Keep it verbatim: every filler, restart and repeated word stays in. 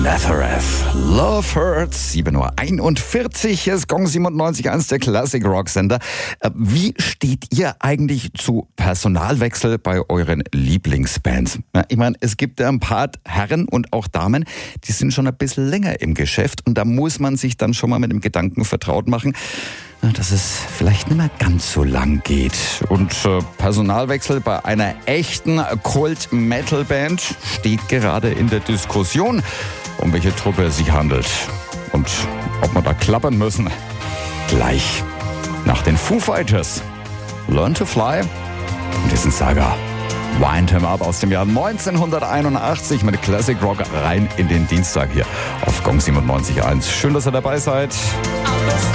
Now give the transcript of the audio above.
Nazareth. Love Hurts. sieben Uhr einundvierzig. Hier ist Gong siebenundneunzig Komma eins, der Classic Rock Sender. Wie steht ihr eigentlich zu Personalwechsel bei euren Lieblingsbands? Ich meine, es gibt ja ein paar Herren und auch Damen, die sind schon ein bisschen länger im Geschäft und da muss man sich dann schon mal mit dem Gedanken vertraut machen, dass es vielleicht nicht mehr ganz so lang geht. Und äh, Personalwechsel bei einer echten Kult-Metal-Band steht gerade in der Diskussion, um welche Truppe es sich handelt. Und ob wir da klappern müssen. Gleich nach den Foo Fighters. Learn to Fly und diesen Saga Wind Him Up aus dem Jahr neunzehnhunderteinundachtzig mit Classic Rock rein in den Dienstag hier auf Gong siebenundneunzig Komma eins. Schön, dass ihr dabei seid.